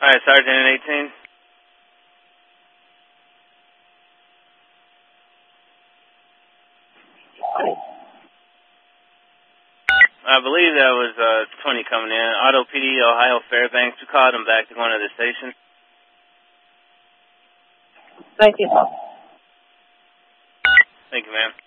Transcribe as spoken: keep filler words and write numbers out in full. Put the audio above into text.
right, Sergeant in eighteen. I believe that was uh, twenty coming in. Auto P D, Ohio Fairbanks. We called him back to go into the station. Thank you. Thank you, ma'am.